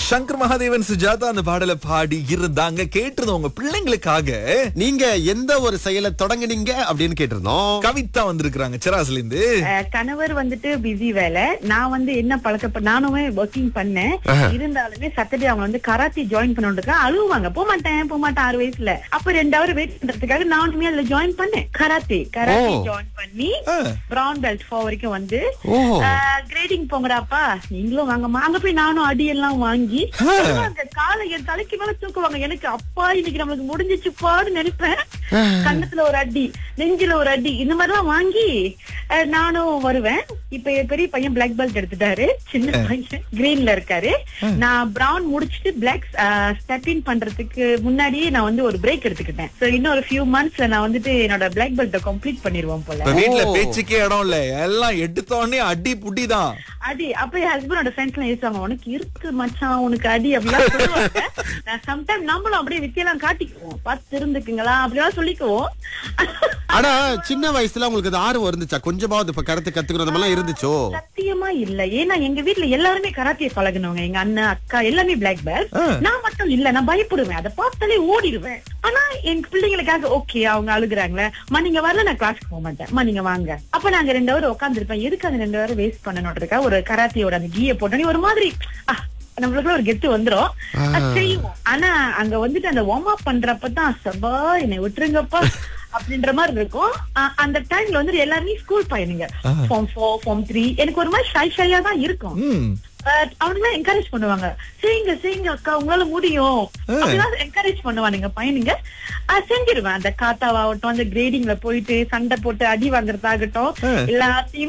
சங்கர் மகாதேவன் சுஜாதா அந்த பாடலை பாடி இருந்தாங்க. கேட்டிருந்தோம் உங்க பிள்ளைங்களுக்காக. நீங்க எந்த ஒரு செயலை தொடங்குனீங்க அப்படின்னு கேட்டிருந்தோம். கவிதா வந்திருக்காங்க செராஸ்ல இருந்து. கணவர் வந்துட்டு பிஸி வேலை. நான் வந்து என்ன நானுமே ஒர்க்கிங் பண்ணேன். இருந்தாலுமே சாட்டர்டே அவங்க வந்து கராத்தி ஜாயின் பண்ணிட்டு அழுவாங்க. போக மாட்டேன் 6 வயசுல. அப்ப 2 hour வெயிட் பண்றதுக்காக நானுமே அதுல ஜாயின் பண்ணேன். கராத்தி ஜாயின் பண்ணி பிரவுன் பெல்ட் 4 வரைக்கும் வந்து கிரேடிங் போங்கடாப்பா நீங்களும் வாங்கம்மா. அங்க போய் நானும் அடி எல்லாம் வாங்கி அந்த காலை என் தலைக்கு மேல தூக்குவாங்க. எனக்கு அப்பா இன்னைக்கு நம்மளுக்கு முடிஞ்சிச்சுப்பான்னு நினைப்பேன். கண்ணத்துல ஒரு அடி, நெஞ்சில ஒரு அடி, இந்த மாதிரி எல்லாம் வாங்கி நானும் வருவேன். இப்ப என் பெரிய பையன் பிளாக் பெல்ட் எடுத்துட்டாரு. சின்ன பையன் கிரீன்ல இருக்காரு. நான் பிரவுன் முடிச்சுட்டு பிளாக் ஸ்டெப் இன் பண்றதுக்கு முன்னாடியே நான் வந்து ஒரு பிரேக் எடுத்துக்கிட்டேன். சோ இன்னும் ஒரு ஃபியூ மந்த்ஸ்ல நான் வந்துட்டு என்னோட பிளாக் பெல்ட் கம்ப்ளீட் பண்ணிடுவோம் போல. வீட்டுல பேச்சுக்கே இடம் இல்ல, எல்லாம் எடுத்தோடனே அடி புட்டி தான் அடி. அப்ப என் ஹஸ்பண்டோட ஃப்ரெண்ட்ஸ் எல்லாம் யோசிச்சாங்க, உனக்கு இருக்கு மச்சான் உனக்கு அடி அப்படிலாம் சொல்லுவாங்க. நான் சம்டைம் நம்மளும் அப்படியே வித்தியெல்லாம் காட்டிக்குவோம், பார்த்து இருந்துக்குங்களா அப்படிலாம் சொல்லிக்குவோம். ஆனா சின்ன வயசுல உங்களுக்கு அது ஆர்வம் இருந்துச்சா? கொஞ்சமாவது இப்ப கராத்தே கத்துக்கிறது எல்லாம் இருந்துச்சோ? சத்தியமா இல்ல. ஏன்னா எங்க வீட்டுல எல்லாருமே கராத்தே பழகுனவங்க. எங்க அண்ணன் அக்கா எல்லாமே பிளாக் பெல்ட். நான் மட்டும் இல்ல, நான் பயப்படுவேன். அதை பார்த்தாலே ஓடிடுவேன். ஆனா எங்க பிள்ளைங்களுக்காக ஓகே அவங்க அழுகுறாங்களே, நீங்க வரல நான் கிளாஸ்க்கு போக மாட்டேன், நீங்க வாங்க. அப்ப நாங்க 2 hour உட்காந்துருப்பேன். எதுக்கு அந்த 2 hour வேஸ்ட் பண்ணணும்ன்றக்கா ஒரு கராத்தியோட அந்த கீய போட்டோன்னே ஒரு மாதிரி நம்மளுக்குள்ள ஒரு கெத்து வந்துரும், செய்வோம். ஆனா அங்க வந்துட்டு அந்த வார்ம் அப் பண்றப்பதான் சபா என்னை விட்டுருங்கப்பா அப்படின்ற மாதிரி இருக்கும். அந்த டைம்ல வந்து எல்லாருமே ஸ்கூல் பையனுங்க, Form 4 Form 3. எனக்கு ஒரு மாதிரி ஷையா தான் இருக்கும். அவனுங்க என்கரேஜ் பண்ணுவாங்க, செய்யுங்க அக்கா உங்களால முடியும் அப்படிதான் என்கரேஜ் பண்ணுவானுங்க பையனுங்க. செஞ்சிருவேன். அந்த காத்தாவாகட்டும், அந்த கிரேடிங்ல போயிட்டு சண்டை போட்டு அடி வாங்குறதாகட்டும், எல்லாத்தையும்